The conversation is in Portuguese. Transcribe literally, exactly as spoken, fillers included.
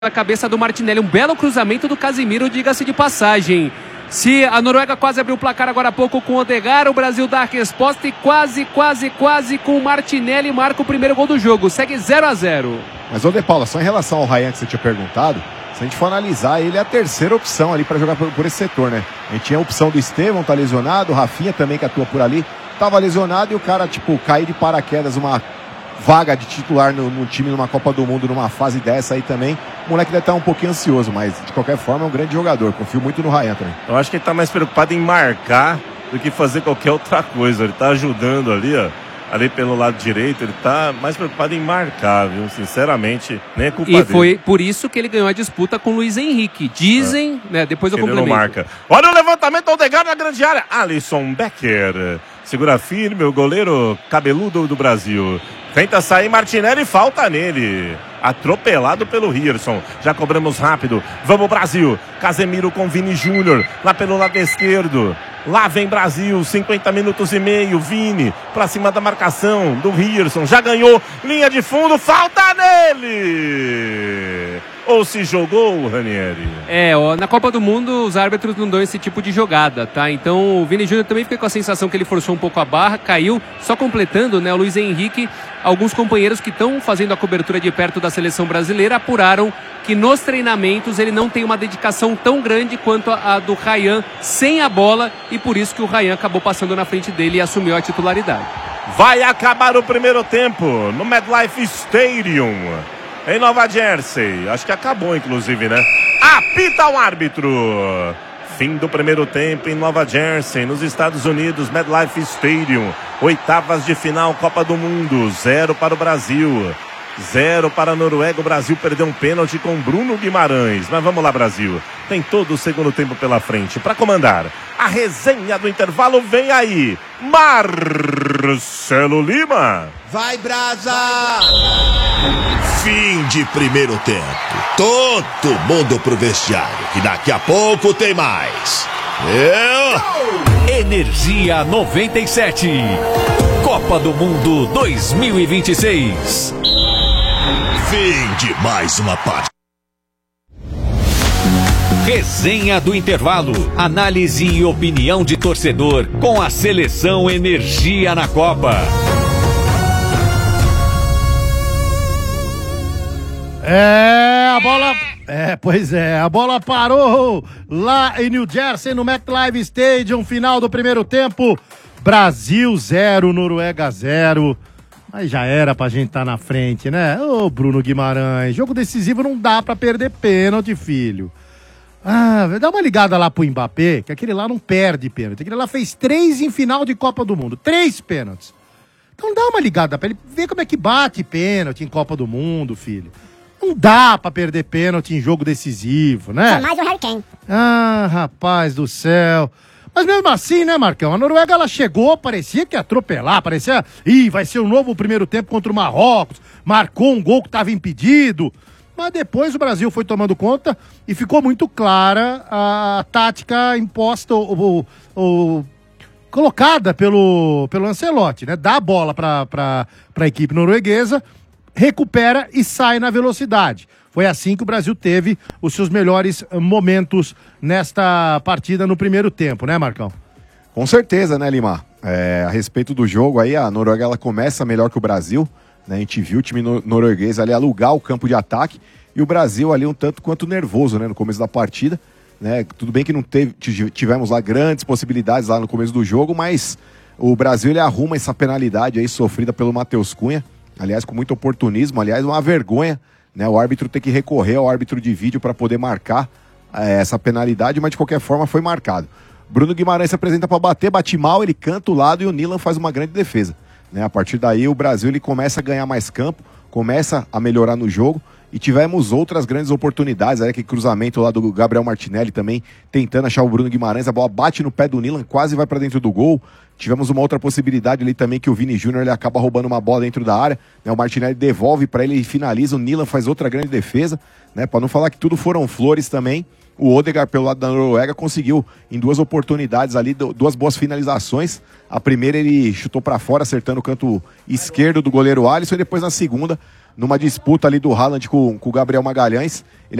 na cabeça do Martinelli, um belo cruzamento do Casemiro, diga-se de passagem. Se a Noruega quase abriu o placar agora há pouco com o Odegaard, o Brasil dá a resposta e quase, quase, quase com o Martinelli marca o primeiro gol do jogo. Segue zero a zero. Mas, ô De Paula, só em relação ao Ryan que você tinha perguntado, se a gente for analisar, ele é a terceira opção ali para jogar por, por esse setor, né? A gente tinha a opção do Estevão, tá lesionado, o Rafinha também que atua por ali, tava lesionado e o cara, tipo, cair de paraquedas uma vaga de titular no, no time numa Copa do Mundo, numa fase dessa aí também. O moleque deve estar um pouquinho ansioso, mas de qualquer forma é um grande jogador. Confio muito no Ryan também. Eu acho que ele tá mais preocupado em marcar do que fazer qualquer outra coisa. Ele tá ajudando ali, ó. Ali pelo lado direito, ele tá mais preocupado em marcar, viu? Sinceramente, nem é culpa e dele. E foi por isso que ele ganhou a disputa com o Luiz Henrique. Dizem, é. né? Depois eu ele complemento. Não marca. Olha o levantamento do Odegaard na grande área. Alisson Becker. Segura firme o goleiro cabeludo do Brasil. Tenta sair Martinelli e falta nele. Atropelado pelo Rierson. Já cobramos rápido. Vamos, Brasil. Casemiro com Vini Júnior. Lá pelo lado esquerdo. Lá vem Brasil. cinquenta minutos e meio. Vini pra cima da marcação do Rierson. Já ganhou. Linha de fundo. Falta nele. Ou se jogou, Ranieri? É, ó, na Copa do Mundo os árbitros não dão esse tipo de jogada, tá? Então o Vini Júnior também fica com a sensação que ele forçou um pouco a barra, caiu, só completando, né? O Luiz Henrique, alguns companheiros que estão fazendo a cobertura de perto da seleção brasileira apuraram que nos treinamentos ele não tem uma dedicação tão grande quanto a, a do Ryan sem a bola e por isso que o Ryan acabou passando na frente dele e assumiu a titularidade. Vai acabar o primeiro tempo no MetLife Stadium. Em Nova Jersey, acho que acabou inclusive, né? Apita o árbitro. Fim do primeiro tempo em Nova Jersey, nos Estados Unidos, MetLife Stadium. Oitavas de final, Copa do Mundo, zero para o Brasil. Zero para a Noruega, o Brasil perdeu um pênalti com Bruno Guimarães. Mas vamos lá, Brasil. Tem todo o segundo tempo pela frente para comandar. A resenha do intervalo vem aí. Marcelo Lima. Vai, Brasa! Fim de primeiro tempo. Todo mundo pro vestiário, que daqui a pouco tem mais. Eu... Energia noventa e sete. Copa do Mundo dois mil e vinte e seis. Fim de mais uma parte. Resenha do intervalo. Análise e opinião de torcedor com a seleção Energia na Copa. É, a bola... É, pois é, a bola parou lá em New Jersey, no MetLife Stadium, final do primeiro tempo. Brasil zero, Noruega zero. Mas já era pra gente estar tá na frente, né? Ô, Bruno Guimarães, jogo decisivo não dá pra perder pênalti, filho. Ah, dá uma ligada lá pro Mbappé, que aquele lá não perde pênalti. Aquele lá fez três em final de Copa do Mundo, três pênaltis. Então dá uma ligada pra ele ver como é que bate pênalti em Copa do Mundo, filho. Não dá pra perder pênalti em jogo decisivo, né? É mais um Harry Kane. Ah, rapaz do céu. Mas mesmo assim, né, Marcão? A Noruega, ela chegou, parecia que ia atropelar, parecia... Ih, vai ser um novo primeiro tempo contra o Marrocos. Marcou um gol que estava impedido. Mas depois o Brasil foi tomando conta e ficou muito clara a tática imposta, ou, ou, colocada pelo, pelo Ancelotti, né? Dá a bola para pra, pra equipe norueguesa, recupera e sai na velocidade. Foi assim que o Brasil teve os seus melhores momentos nesta partida no primeiro tempo, né, Marcão? Com certeza, né, Lima? É, a respeito do jogo aí, a Noruega ela começa melhor que o Brasil, né? A gente viu o time no- norueguês ali alugar o campo de ataque e o Brasil ali um tanto quanto nervoso, né, no começo da partida, né? Tudo bem que não teve, tivemos lá grandes possibilidades lá no começo do jogo, mas o Brasil ele arruma essa penalidade aí sofrida pelo Matheus Cunha, aliás, com muito oportunismo, aliás, uma vergonha, né, o árbitro tem que recorrer ao árbitro de vídeo para poder marcar é, essa penalidade, mas de qualquer forma foi marcado. Bruno Guimarães se apresenta para bater, bate mal, ele canta o lado e o Nilan faz uma grande defesa, né? A partir daí o Brasil ele começa a ganhar mais campo, começa a melhorar no jogo e tivemos outras grandes oportunidades, aí que cruzamento lá do Gabriel Martinelli também tentando achar o Bruno Guimarães, a bola bate no pé do Nilan, quase vai para dentro do gol. Tivemos uma outra possibilidade ali também que o Vini Júnior ele acaba roubando uma bola dentro da área, né? O Martinelli devolve para ele e finaliza, o Nilan faz outra grande defesa, né? Para não falar que tudo foram flores também. O Odegaard pelo lado da Noruega conseguiu em duas oportunidades ali, duas boas finalizações. A primeira ele chutou para fora, acertando o canto esquerdo do goleiro Alisson, e depois na segunda numa disputa ali do Haaland com, com o Gabriel Magalhães. Ele